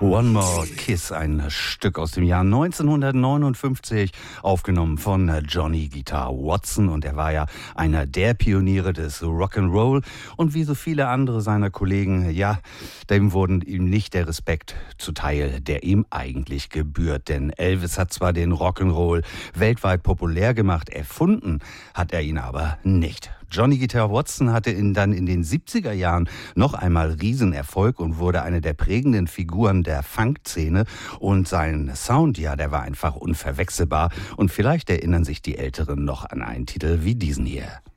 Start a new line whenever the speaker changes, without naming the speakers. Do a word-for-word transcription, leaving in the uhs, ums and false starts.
One More Kiss, ein Stück aus dem Jahr neunzehnhundertneunundfünfzig, aufgenommen von Johnny Guitar Watson. Und er war ja einer der Pioniere des Rock'n'Roll. Und wie so viele andere seiner Kollegen, ja, dem wurden ihm nicht der Respekt zuteil, der ihm eigentlich gebührt. Denn Elvis hat zwar den Rock'n'Roll weltweit populär gemacht, erfunden hat er ihn aber nicht. Johnny Guitar Watson hatte ihn dann in den siebziger Jahren noch einmal Riesenerfolg und wurde eine der prägenden Figuren der Funk-Szene. Und sein Sound, ja, der war einfach unverwechselbar. Und vielleicht erinnern sich die Älteren noch an einen Titel wie diesen hier.